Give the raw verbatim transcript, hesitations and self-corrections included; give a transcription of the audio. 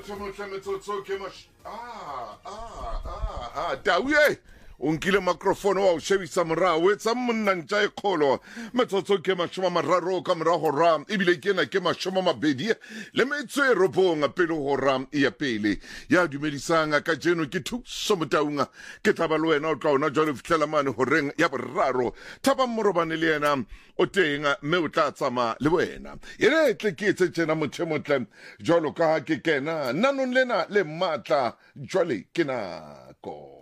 Ah, ah, ah, ah, Dawie. Unkile microphone wa shebisa morao etsa monna ntja e kholo metsotso ke mashoma mararo ka mora hora ebile ke na ke mashoma mabedi le metso e robong pele hora ya pele ya dumedisanga ka jeno ke thuso motaunga ke tla ba le wena o tla ona jalo fitlela mane horeng ya boraro thaba morobane le yena o tenga me o tla tsama le wena ene tle ke etse tsena mothemotle jalo ka ke kena nanong lena le matla jwale ke na ko